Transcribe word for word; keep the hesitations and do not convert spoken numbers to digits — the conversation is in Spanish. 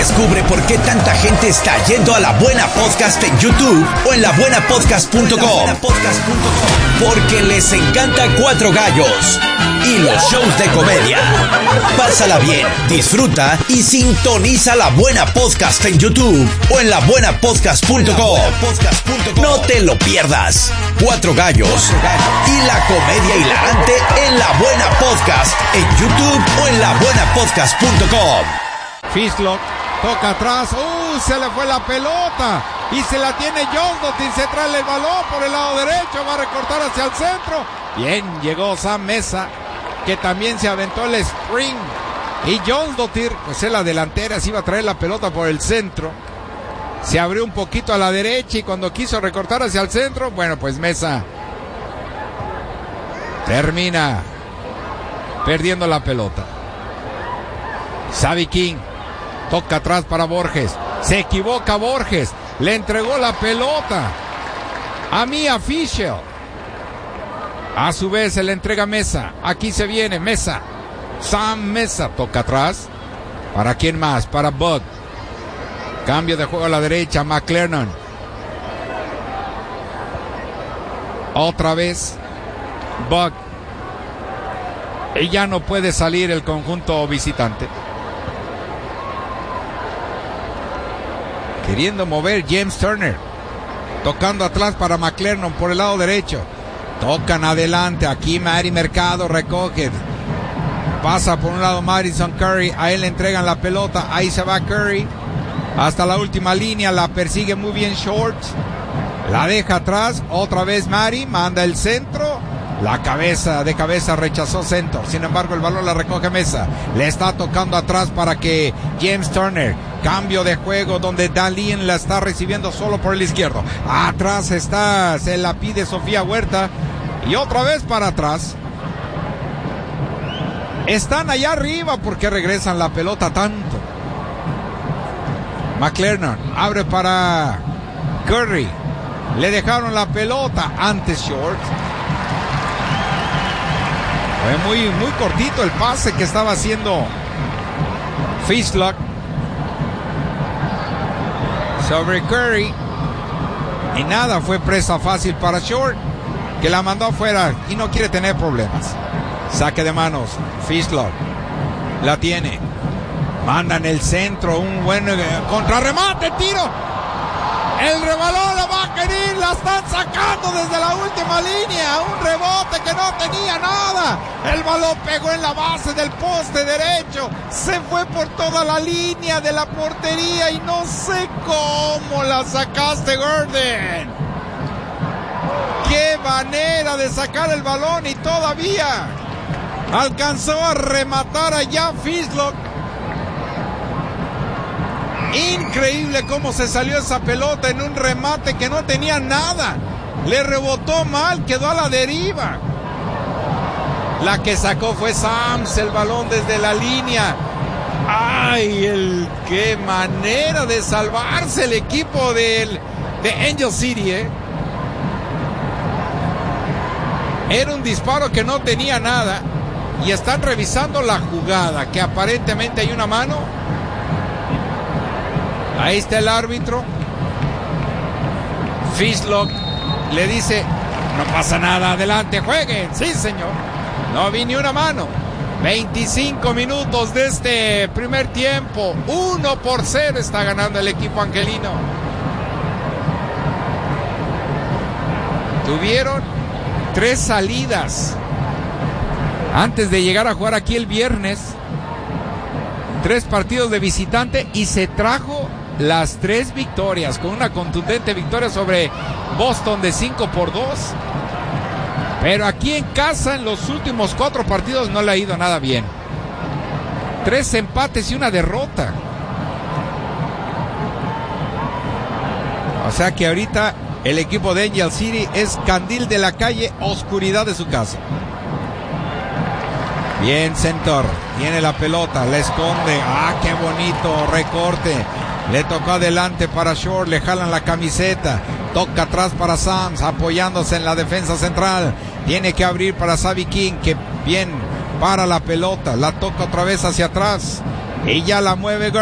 Descubre por qué tanta gente está yendo a La Buena Podcast en YouTube o en la buena podcast punto com. Porque les encanta Cuatro Gallos y los shows de comedia. Pásala bien, disfruta y sintoniza La Buena Podcast en YouTube o en la buena podcast punto com. No te lo pierdas. Cuatro Gallos y la comedia hilarante en La Buena Podcast en YouTube o en la buena podcast punto com. Fishlock toca atrás, ¡uh! Se le fue la pelota y se la tiene Jonsdottir, se trae el balón por el lado derecho, va a recortar hacia el centro. Bien, llegó Sam Mesa, que también se aventó el spring, y Jonsdottir, pues en la delantera, se iba a traer la pelota por el centro. Se abrió un poquito a la derecha y cuando quiso recortar hacia el centro, bueno, pues Mesa termina perdiendo la pelota. Xavi King toca atrás para Borges. Se equivoca Borges. Le entregó la pelota a Mia Fischel. A su vez se le entrega Mesa. Aquí se viene Mesa. Sam Mesa toca atrás. ¿Para quién más? Para Bud. Cambio de juego a la derecha. McClernand. Otra vez Bud. Y ya no puede salir el conjunto visitante. Queriendo mover James Turner. Tocando atrás para McClernand por el lado derecho. Tocan adelante. Aquí Mari Mercado recoge. Pasa por un lado Madison Curry. A él le entregan la pelota. Ahí se va Curry. Hasta la última línea. La persigue muy bien Shorts. La deja atrás. Otra vez Mari. Manda el centro. La cabeza, de cabeza rechazó Centor. Sin embargo, el balón la recoge Mesa. Le está tocando atrás para que James Turner. Cambio de juego donde Dahlin la está recibiendo solo por el izquierdo. Atrás está, se la pide Sofía Huerta. Y otra vez para atrás. Están allá arriba porque regresan la pelota tanto. McClernand abre para Curry. Le dejaron la pelota antes Short. Fue muy, muy cortito el pase que estaba haciendo Fishlock sobre Curry. Y nada, fue presa fácil para Short, que la mandó afuera y no quiere tener problemas. Saque de manos, Fishlock la tiene. Manda en el centro un buen eh, contrarremate, tiro. El rebalón la va a querer, la están sacando desde la última línea. Un rebote que no tenía nada. El balón pegó en la base del poste derecho. Se fue por toda la línea de la portería y no sé cómo la sacaste, Gordon. Qué manera de sacar el balón y todavía alcanzó a rematar allá Fishlock. Increíble cómo se salió esa pelota en un remate que no tenía nada. Le rebotó mal, quedó a la deriva. La que sacó fue Sams, el balón desde la línea. ¡Ay! El, ¡Qué manera de salvarse el equipo del, de Angel City! ¿eh? Era un disparo que no tenía nada. Y están revisando la jugada, que aparentemente hay una mano. Ahí está el árbitro. Fishlock le dice: no pasa nada, adelante, jueguen. Sí, señor. No vi ni una mano. veinticinco minutos de este primer tiempo. uno por cero está ganando el equipo angelino. Tuvieron tres salidas antes de llegar a jugar aquí el viernes. Tres partidos de visitante y se trajo las tres victorias, con una contundente victoria sobre Boston de cinco por dos. Pero aquí en casa, en los últimos cuatro partidos, no le ha ido nada bien. Tres empates y una derrota. O sea que ahorita el equipo de Angel City es candil de la calle, oscuridad de su casa. Bien, Centor, tiene la pelota, la esconde. Ah, qué bonito recorte. Le tocó adelante para Short, le jalan la camiseta. Toca atrás para Sams, apoyándose en la defensa central. Tiene que abrir para Xavi King, que bien para la pelota. La toca otra vez hacia atrás. Y ya la mueve